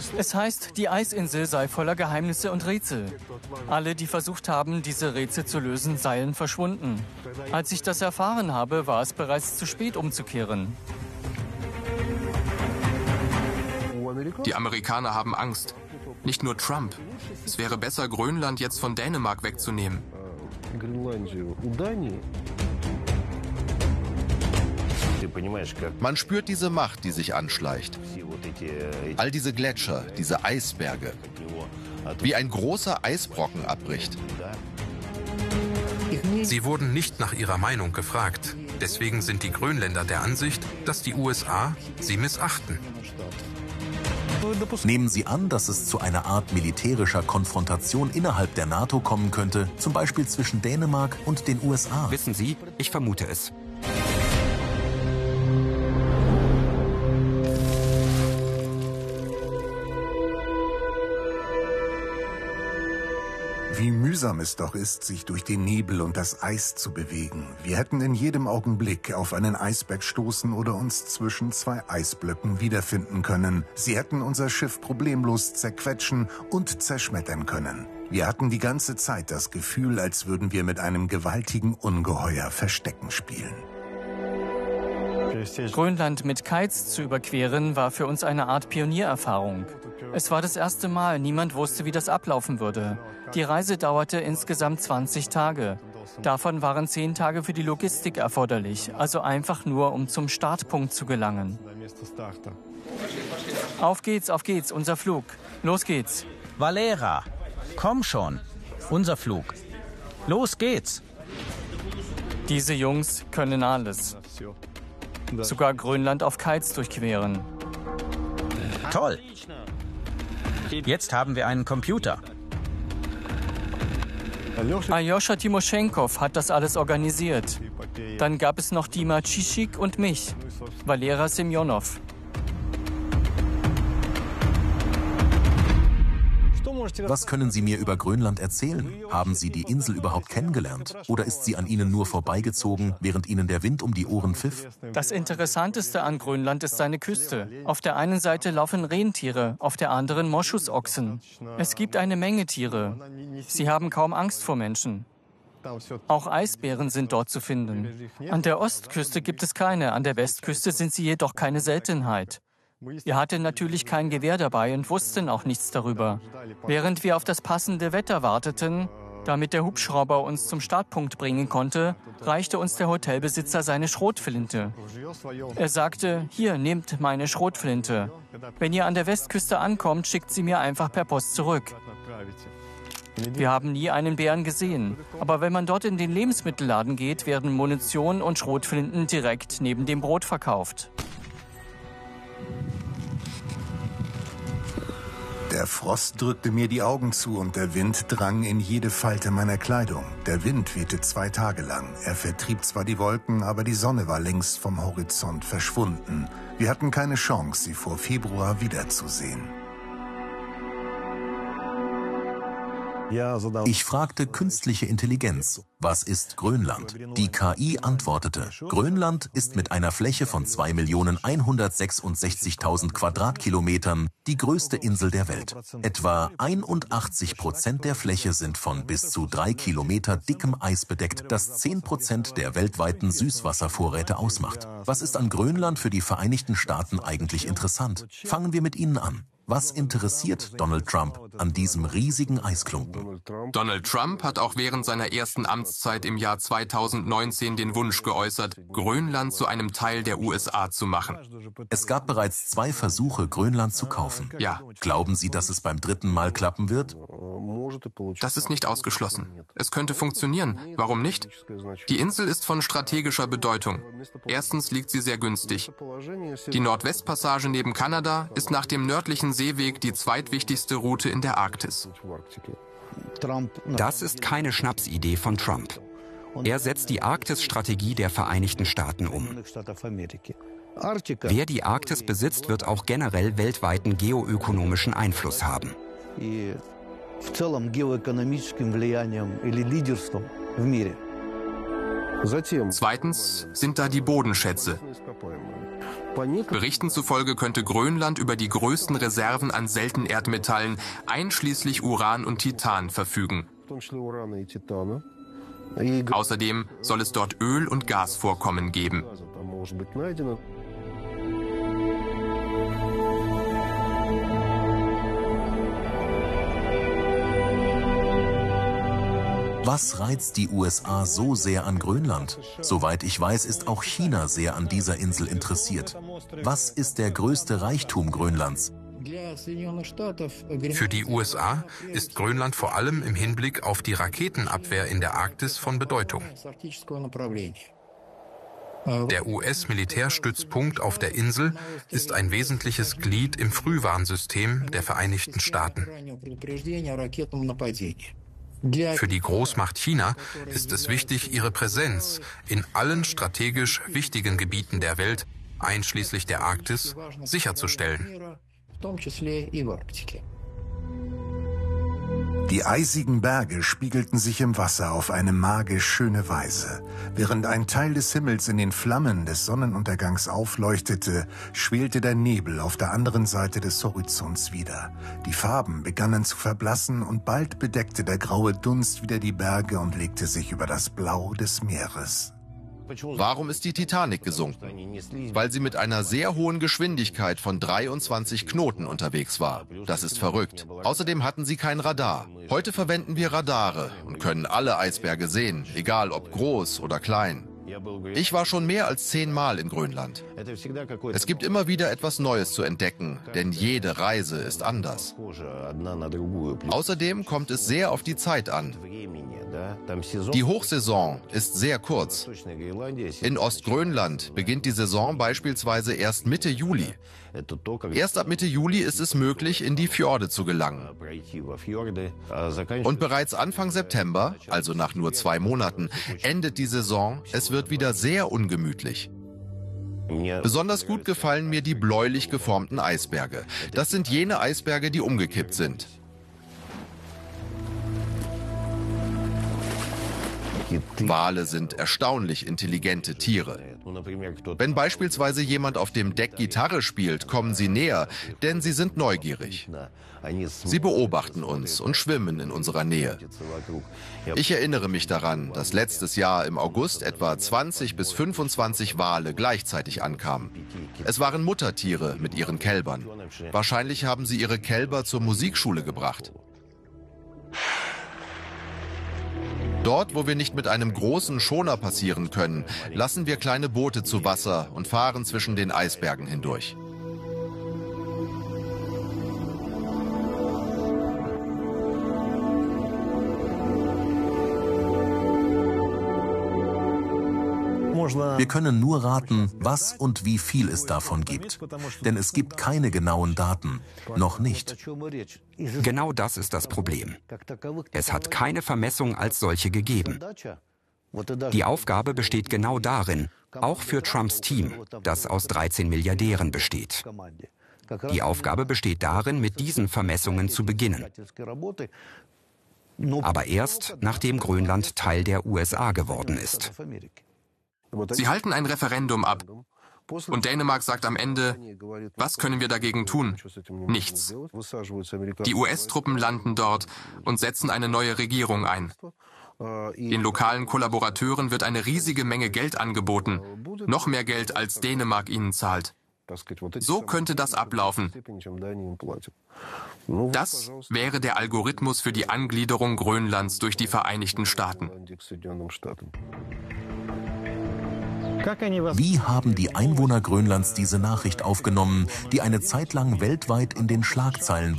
Es heißt, die Eisinsel sei voller Geheimnisse und Rätsel. Alle, die versucht haben, diese Rätsel zu lösen, seien verschwunden. Als ich das erfahren habe, war es bereits zu spät umzukehren. Die Amerikaner haben Angst. Nicht nur Trump. Es wäre besser, Grönland jetzt von Dänemark wegzunehmen. Man spürt diese Macht, die sich anschleicht. All diese Gletscher, diese Eisberge. Wie ein großer Eisbrocken abbricht. Sie wurden nicht nach ihrer Meinung gefragt. Deswegen sind die Grönländer der Ansicht, dass die USA sie missachten. Nehmen Sie an, dass es zu einer Art militärischer Konfrontation innerhalb der NATO kommen könnte, zum Beispiel zwischen Dänemark und den USA. Wissen Sie, ich vermute es. Wie mühsam es doch ist, sich durch den Nebel und das Eis zu bewegen. Wir hätten in jedem Augenblick auf einen Eisberg stoßen oder uns zwischen zwei Eisblöcken wiederfinden können. Sie hätten unser Schiff problemlos zerquetschen und zerschmettern können. Wir hatten die ganze Zeit das Gefühl, als würden wir mit einem gewaltigen Ungeheuer Verstecken spielen. Grönland mit Kites zu überqueren, war für uns eine Art Pioniererfahrung. Es war das erste Mal, niemand wusste, wie das ablaufen würde. Die Reise dauerte insgesamt 20 Tage. Davon waren 10 Tage für die Logistik erforderlich, also einfach nur, um zum Startpunkt zu gelangen. Auf geht's, unser Flug. Los geht's. Valera, komm schon, unser Flug. Los geht's. Diese Jungs können alles. Sogar Grönland auf Kites durchqueren. Toll. Jetzt haben wir einen Computer. Aljoscha Timoschenkov hat das alles organisiert. Dann gab es noch Dima Czichik und mich, Valera Semjonov. Was können Sie mir über Grönland erzählen? Haben Sie die Insel überhaupt kennengelernt? Oder ist sie an Ihnen nur vorbeigezogen, während Ihnen der Wind um die Ohren pfiff? Das Interessanteste an Grönland ist seine Küste. Auf der einen Seite laufen Rentiere, auf der anderen Moschusochsen. Es gibt eine Menge Tiere. Sie haben kaum Angst vor Menschen. Auch Eisbären sind dort zu finden. An der Ostküste gibt es keine, an der Westküste sind sie jedoch keine Seltenheit. Wir hatten natürlich kein Gewehr dabei und wussten auch nichts darüber. Während wir auf das passende Wetter warteten, damit der Hubschrauber uns zum Startpunkt bringen konnte, reichte uns der Hotelbesitzer seine Schrotflinte. Er sagte, hier, nehmt meine Schrotflinte. Wenn ihr an der Westküste ankommt, schickt sie mir einfach per Post zurück. Wir haben nie einen Bären gesehen. Aber wenn man dort in den Lebensmittelladen geht, werden Munition und Schrotflinten direkt neben dem Brot verkauft. Der Frost drückte mir die Augen zu und der Wind drang in jede Falte meiner Kleidung. Der Wind wehte 2 Tage lang. Er vertrieb zwar die Wolken, aber die Sonne war längst vom Horizont verschwunden. Wir hatten keine Chance, sie vor Februar wiederzusehen. Ich fragte künstliche Intelligenz, was ist Grönland? Die KI antwortete, Grönland ist mit einer Fläche von 2.166.000 Quadratkilometern die größte Insel der Welt. Etwa 81% der Fläche sind von bis zu 3 Kilometer dickem Eis bedeckt, das 10% der weltweiten Süßwasservorräte ausmacht. Was ist an Grönland für die Vereinigten Staaten eigentlich interessant? Fangen wir mit Ihnen an. Was interessiert Donald Trump an diesem riesigen Eisklumpen? Donald Trump hat auch während seiner ersten Amtszeit im Jahr 2019 den Wunsch geäußert, Grönland zu einem Teil der USA zu machen. Es gab bereits 2 Versuche, Grönland zu kaufen. Ja. Glauben Sie, dass es beim 3. Mal klappen wird? Das ist nicht ausgeschlossen. Es könnte funktionieren. Warum nicht? Die Insel ist von strategischer Bedeutung. Erstens liegt sie sehr günstig. Die Nordwestpassage neben Kanada ist nach dem nördlichen Seeweg die zweitwichtigste Route in der Arktis. Das ist keine Schnapsidee von Trump. Er setzt die Arktis-Strategie der Vereinigten Staaten um. Wer die Arktis besitzt, wird auch generell weltweiten geoökonomischen Einfluss haben. Zweitens sind da die Bodenschätze. Berichten zufolge könnte Grönland über die größten Reserven an Seltenerdmetallen, einschließlich Uran und Titan, verfügen. Außerdem soll es dort Öl- und Gasvorkommen geben. Was reizt die USA so sehr an Grönland? Soweit ich weiß, ist auch China sehr an dieser Insel interessiert. Was ist der größte Reichtum Grönlands? Für die USA ist Grönland vor allem im Hinblick auf die Raketenabwehr in der Arktis von Bedeutung. Der US-Militärstützpunkt auf der Insel ist ein wesentliches Glied im Frühwarnsystem der Vereinigten Staaten. Für die Großmacht China ist es wichtig, ihre Präsenz in allen strategisch wichtigen Gebieten der Welt, einschließlich der Arktis, sicherzustellen. Die eisigen Berge spiegelten sich im Wasser auf eine magisch schöne Weise. Während ein Teil des Himmels in den Flammen des Sonnenuntergangs aufleuchtete, schwelte der Nebel auf der anderen Seite des Horizonts wieder. Die Farben begannen zu verblassen und bald bedeckte der graue Dunst wieder die Berge und legte sich über das Blau des Meeres. Warum ist die Titanic gesunken? Weil sie mit einer sehr hohen Geschwindigkeit von 23 Knoten unterwegs war. Das ist verrückt. Außerdem hatten sie kein Radar. Heute verwenden wir Radare und können alle Eisberge sehen, egal ob groß oder klein. Ich war schon mehr als 10 Mal in Grönland. Es gibt immer wieder etwas Neues zu entdecken, denn jede Reise ist anders. Außerdem kommt es sehr auf die Zeit an. Die Hochsaison ist sehr kurz. In Ostgrönland beginnt die Saison beispielsweise erst Mitte Juli. Erst ab Mitte Juli ist es möglich, in die Fjorde zu gelangen. Und bereits Anfang September, also nach nur 2 Monaten, endet die Saison. Es wird wieder sehr ungemütlich. Besonders gut gefallen mir die bläulich geformten Eisberge. Das sind jene Eisberge, die umgekippt sind. Wale sind erstaunlich intelligente Tiere. Wenn beispielsweise jemand auf dem Deck Gitarre spielt, kommen sie näher, denn sie sind neugierig. Sie beobachten uns und schwimmen in unserer Nähe. Ich erinnere mich daran, dass letztes Jahr im August etwa 20 bis 25 Wale gleichzeitig ankamen. Es waren Muttertiere mit ihren Kälbern. Wahrscheinlich haben sie ihre Kälber zur Musikschule gebracht. Dort, wo wir nicht mit einem großen Schoner passieren können, lassen wir kleine Boote zu Wasser und fahren zwischen den Eisbergen hindurch. Wir können nur raten, was und wie viel es davon gibt. Denn es gibt keine genauen Daten. Noch nicht. Genau das ist das Problem. Es hat keine Vermessung als solche gegeben. Die Aufgabe besteht genau darin, auch für Trumps Team, das aus 13 Milliardären besteht. Die Aufgabe besteht darin, mit diesen Vermessungen zu beginnen. Aber erst, nachdem Grönland Teil der USA geworden ist. Sie halten ein Referendum ab. Und Dänemark sagt am Ende, was können wir dagegen tun? Nichts. Die US-Truppen landen dort und setzen eine neue Regierung ein. Den lokalen Kollaborateuren wird eine riesige Menge Geld angeboten. Noch mehr Geld, als Dänemark ihnen zahlt. So könnte das ablaufen. Das wäre der Algorithmus für die Angliederung Grönlands durch die Vereinigten Staaten. Wie haben die Einwohner Grönlands diese Nachricht aufgenommen, die eine Zeit lang weltweit in den Schlagzeilen war?